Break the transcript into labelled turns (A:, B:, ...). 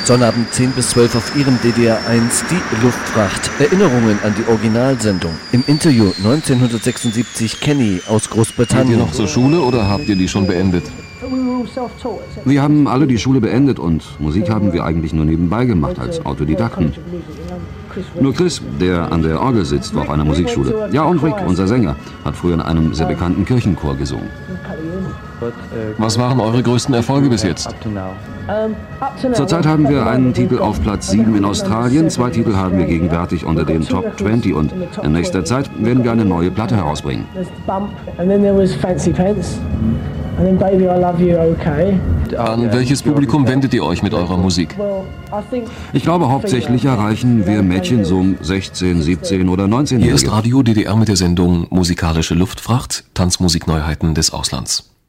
A: Sonnabend 10 bis 12 auf Ihrem DDR1 die Luftfracht. Erinnerungen an die Originalsendung. Im Interview 1976 Kenny aus Großbritannien.
B: Habt ihr noch zur Schule oder habt ihr die schon beendet?
C: Wir haben alle die Schule beendet und Musik haben wir eigentlich nur nebenbei gemacht als Autodidakten. Nur Chris, der an der Orgel sitzt, war auf einer Musikschule. Ja, und Rick, unser Sänger, hat früher in einem sehr bekannten Kirchenchor gesungen.
B: Was waren eure größten Erfolge bis jetzt?
C: Zurzeit haben wir einen Titel auf Platz 7 in Australien, 2 Titel haben wir gegenwärtig unter den Top 20 und in nächster Zeit werden wir eine neue Platte herausbringen.
B: An welches Publikum wendet ihr euch mit eurer Musik?
C: Ich glaube, hauptsächlich erreichen wir Mädchen so um 16, 17 oder 19 Jahre.
B: Hier ist Radio DDR mit der Sendung Musikalische Luftfracht, Tanzmusikneuheiten des Auslands.